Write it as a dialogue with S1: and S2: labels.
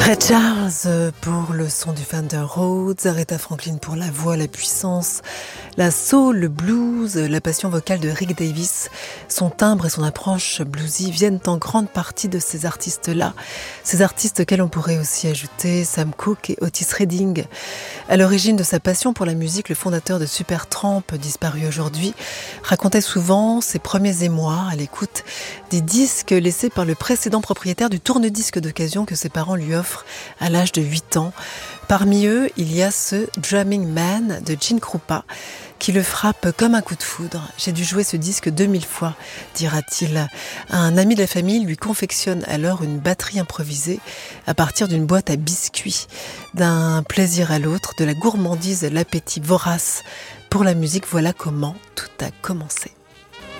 S1: Ray Charles pour le son du Fender Rhodes, Aretha Franklin pour la voix, la puissance, la soul, le blues, la passion vocale de Rick Davis, son timbre et son approche bluesy viennent en grande partie de ces artistes-là. Ces artistes auxquels on pourrait aussi ajouter Sam Cooke et Otis Redding. À l'origine de sa passion pour la musique, le fondateur de Supertramp, disparu aujourd'hui, racontait souvent ses premiers émois à l'écoute des disques laissés par le précédent propriétaire du tourne-disque d'occasion que ses parents lui offrent à l'âge de 8 ans. Parmi eux, il y a ce Drumming Man de Gene Krupa qui le frappe comme un coup de foudre. « J'ai dû jouer ce disque 2000 fois », dira-t-il. Un ami de la famille lui confectionne alors une batterie improvisée à partir d'une boîte à biscuits. D'un plaisir à l'autre, de la gourmandise à l'appétit vorace pour la musique, voilà comment tout a commencé.